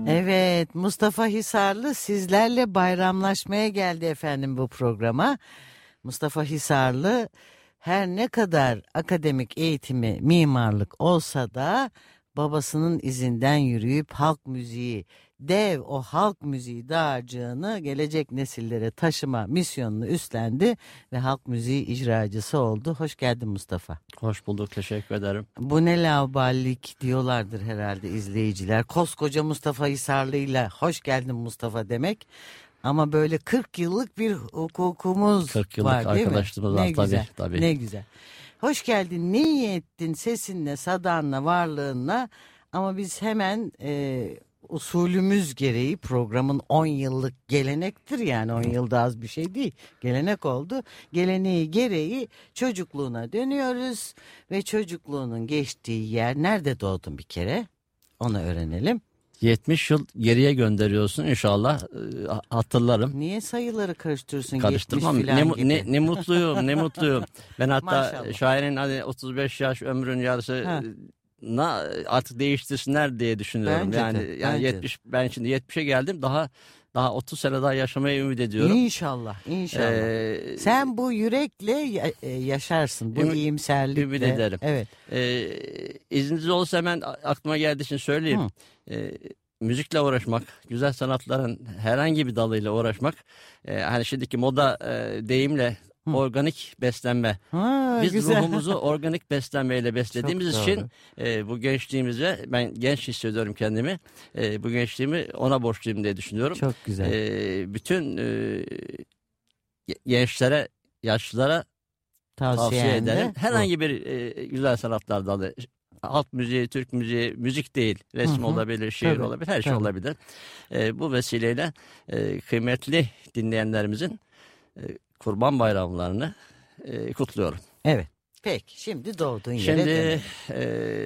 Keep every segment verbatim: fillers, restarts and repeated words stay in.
Evet, Mustafa Hisarlı sizlerle bayramlaşmaya geldi efendim bu programa. Mustafa Hisarlı her ne kadar akademik eğitimi mimarlık olsa da babasının izinden yürüyüp halk müziği, dev o halk müziği dağarcığını gelecek nesillere taşıma misyonunu üstlendi ve halk müziği icracısı oldu. Hoş geldin Mustafa. Hoş bulduk, teşekkür ederim. Bu ne laubalilik diyorlardır herhalde izleyiciler. Koskoca Mustafa Hisarlı'yla hoş geldin Mustafa demek. Ama böyle kırk yıllık bir hukukumuz kırk yıllık var değil mi? arkadaşlığımız Ne var güzel, tabii, tabii. ne güzel. Hoş geldin, ne iyi ettin sesinle, sadağınla, varlığınla. Ama biz hemen e, usulümüz gereği programın on yıllık gelenektir, yani on yılda az bir şey değil. Gelenek oldu. Geleneği gereği çocukluğuna dönüyoruz ve çocukluğunun geçtiği yer, nerede doğdun bir kere? Onu öğrenelim. yetmiş yıl geriye gönderiyorsun inşallah, hatırlarım. Niye sayıları karıştırıyorsun? Karıştırmam. yetmiş Ne, falan gibi. ne, ne mutluyum, ne mutluyum. Ben hatta Maşallah. şairin hani otuz beş yaş ömrün yarısı na artık değiştirsinler diye düşünüyorum. Bence yani de, yani bence yetmiş, ben şimdi yetmişe geldim, daha daha otuz sene daha yaşamayı ümit ediyorum. İnşallah, inşallah. Ee, Sen bu yürekle yaşarsın, bu ümit, iyimserlikle. Ümit ederim. Evet. Ee, izniniz olsa hemen aklıma geldiği için söyleyeyim. Ee, müzikle uğraşmak, güzel sanatların herhangi bir dalıyla uğraşmak, e, hani şimdiki moda e, deyimle Hı. organik beslenme. Ha, Biz güzel. ruhumuzu organik beslenmeyle beslediğimiz için e, bu gençliğimize, ben genç hissediyorum kendimi. E, bu gençliğimi ona borçluyum diye düşünüyorum. Çok güzel. E, bütün e, gençlere, yaşlılara tavsiye, tavsiye ederim. Herhangi bir e, güzel sanatlar dalı. Halk müziği, Türk müziği, müzik değil, resim hı hı. olabilir, şiir Tabii. olabilir, her Tabii. şey olabilir. E, bu vesileyle e, kıymetli dinleyenlerimizin e, Kurban Bayramlarını e, kutluyorum. Evet. Peki, şimdi doğduğun yere Şimdi e,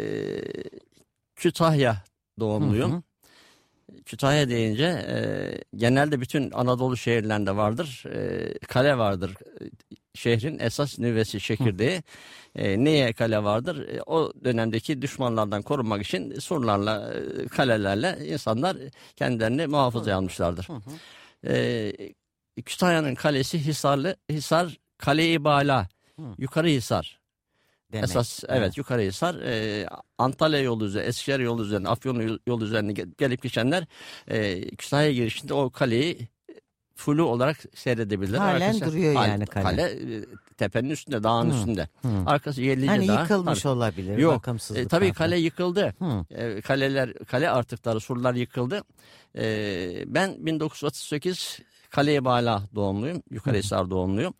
Kütahya doğumluyum. Hı hı. Kütahya deyince e, genelde bütün Anadolu şehirlerinde vardır. E, kale vardır. Şehrin esas nüvesi, çekirdeği. E, neye kale vardır? E, o dönemdeki düşmanlardan korunmak için surlarla, e, kalelerle insanlar kendilerini muhafazaya almışlardır. Hı hı. E, Kütahya'nın kalesi Hisarlı, Hisar Kale-i Bala, hı. Yukarı Hisar. Demek. Esas evet, evet Yukarı Hisar. E, Antalya yolu üzerine, Eskişehir yolu üzerine, Afyon yolu üzerine gelip geçenler e, Kütahya girişinde o kaleyi flu olarak seyredebilirler. Halen Arkası, duruyor hal, yani kale. Kale e, tepenin üstünde, dağın Hı. üstünde. Hı. Arkası Yellice hani Dağı. yıkılmış tabii. olabilir. Yok. E, tabii kale yıkıldı. E, kaleler, kale artıkları, surlar yıkıldı. E, ben bin dokuz yüz otuz sekiz Kale-i Bala doğumluyum. Yukarıhisar doğumluyum.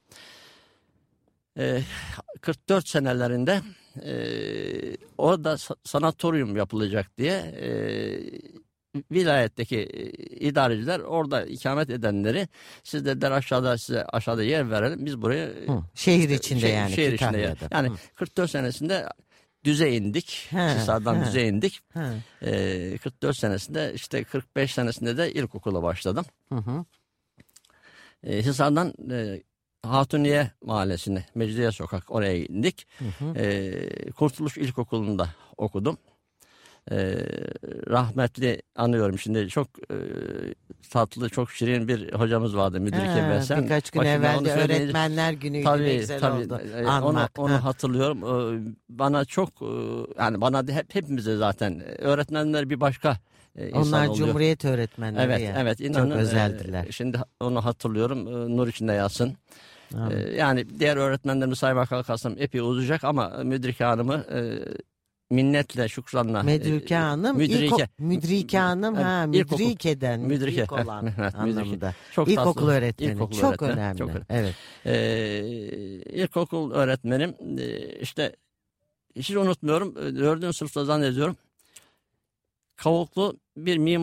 E, kırk dört senelerinde e, orada sanatoryum yapılacak diye e, vilayetteki idareciler, orada ikamet edenleri, siz dediler aşağıda, size aşağıda yer verelim, biz buraya Hı, şehir içinde şey, yani şehir içinde yer. Yani Hı. kırk dört senesinde düze indik. Hisar'dan düze indik. Ee, kırk dört senesinde, işte kırk beş senesinde de ilkokula başladım. Hı hı. Ee, Hisar'dan e, Hatuniye Mahallesi'ne, Mecidiye Sokak, oraya indik. Hı hı. Ee, Kurtuluş İlkokulu'nda okudum. Ee, rahmetli anıyorum şimdi, çok e, tatlı, çok şirin bir hocamız vardı, Müdrike Besen. Birkaç gün evvel de öğretmenler günüydü, tabii, ne güzel tabii, oldu e, onu, onu hatırlıyorum. Ee, bana çok e, yani bana hep, hepimize zaten öğretmenler bir başka e, insan onlar oluyor. Cumhuriyet öğretmenleri. Evet, yani. evet, inanın, çok özeldiler. E, şimdi onu hatırlıyorum. E, nur içinde yatsın. E, yani diğer öğretmenlerimi saymak kalkarsam epey uzayacak ama Müdrike Hanım'ı e, minnetle, şükranla. Müdrike Hanım, Müdrike. İlko, Müdrike Hanım, ha, Müdrike'den, Müdrike, ilk olan evet, anlamında. Çok İlkokul öğretmeni, İlkokul çok öğretmeni, önemli. Çok önemli. Evet. Ee, ilkokul öğretmenim, işte hiç unutmuyorum, dördüncü sınıfta zannediyorum, Kavuklu bir mimar